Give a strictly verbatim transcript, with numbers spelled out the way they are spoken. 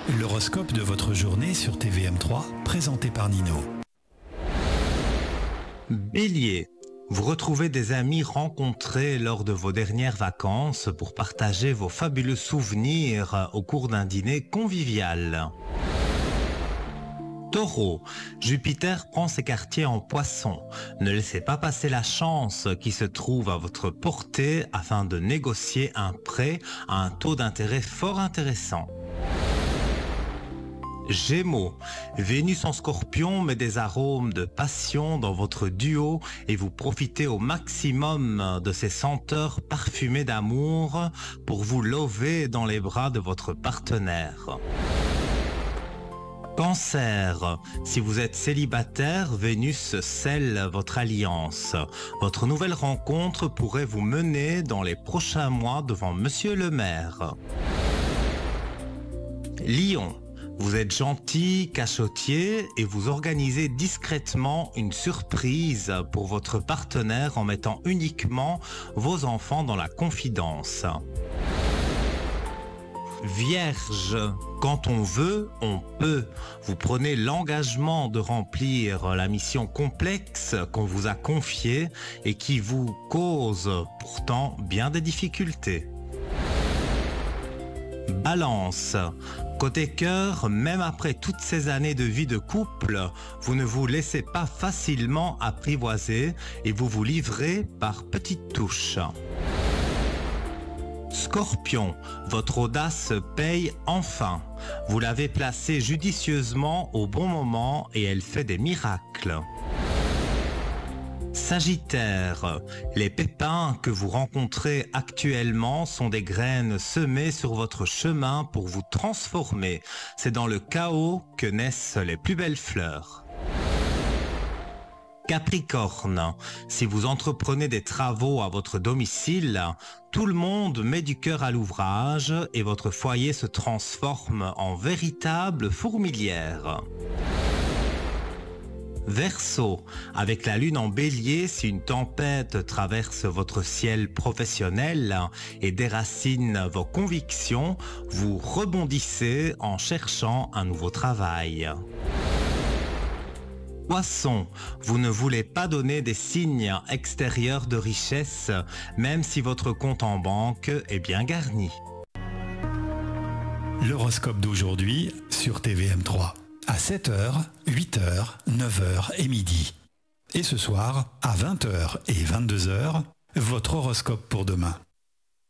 L'horoscope de votre journée sur T V M trois, présenté par Nino. Bélier, vous retrouvez des amis rencontrés lors de vos dernières vacances pour partager vos fabuleux souvenirs au cours d'un dîner convivial. Taureau, Jupiter prend ses quartiers en Poisson. Ne laissez pas passer la chance qui se trouve à votre portée afin de négocier un prêt à un taux d'intérêt fort intéressant. Gémeaux, Vénus en Scorpion met des arômes de passion dans votre duo et vous profitez au maximum de ces senteurs parfumées d'amour pour vous lever dans les bras de votre partenaire. Cancer, si vous êtes célibataire, Vénus scelle votre alliance. Votre nouvelle rencontre pourrait vous mener dans les prochains mois devant Monsieur le maire. Lion, vous êtes gentil, cachotier et vous organisez discrètement une surprise pour votre partenaire en mettant uniquement vos enfants dans la confidence. Vierge, quand on veut, on peut. Vous prenez l'engagement de remplir la mission complexe qu'on vous a confiée et qui vous cause pourtant bien des difficultés. Balance, côté cœur, même après toutes ces années de vie de couple, vous ne vous laissez pas facilement apprivoiser et vous vous livrez par petites touches. Scorpion, votre audace paye enfin. Vous l'avez placée judicieusement au bon moment et elle fait des miracles. Sagittaire, les pépins que vous rencontrez actuellement sont des graines semées sur votre chemin pour vous transformer. C'est dans le chaos que naissent les plus belles fleurs. Capricorne, si vous entreprenez des travaux à votre domicile, tout le monde met du cœur à l'ouvrage et votre foyer se transforme en véritable fourmilière. Verseau, avec la lune en bélier, si une tempête traverse votre ciel professionnel et déracine vos convictions, vous rebondissez en cherchant un nouveau travail. Poisson, vous ne voulez pas donner des signes extérieurs de richesse, même si votre compte en banque est bien garni. L'horoscope d'aujourd'hui sur T V M trois. À sept heures, huit heures, neuf heures et midi. Et ce soir, à vingt heures et vingt-deux heures, votre horoscope pour demain.